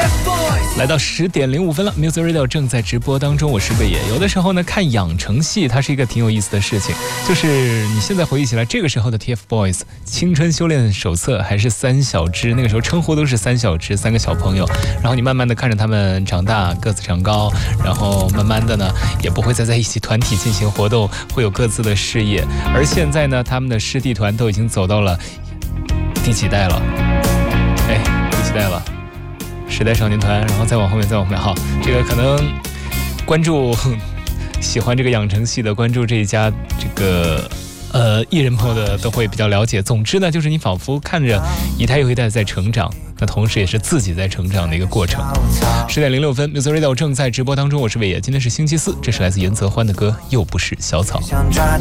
来到10点05分了 ，Music Radio 正在直播当中，我是魏野。有的时候呢，看养成系，它是一个挺有意思的事情。就是你现在回忆起来，这个时候的 TFBOYS 青春修炼手册还是3小只，那个时候称呼都是3小只，3个小朋友。然后你慢慢的看着他们长大，个子长高，然后慢慢的呢，也不会再在一起团体进行活动，会有各自的事业。而现在呢，他们的师弟团都已经走到了第几代了？第几代了？时代少年团，然后再往后面，好，这个可能关注喜欢这个养成系的，关注这一家这个艺人朋友的都会比较了解。总之呢，就是你仿佛看着一代又一代在成长，那同时也是自己在成长的一个过程。10点06分 ，Music Radio 正在直播当中，我是魏野。今天是星期四，这是来自严泽欢的歌《又不是小草》。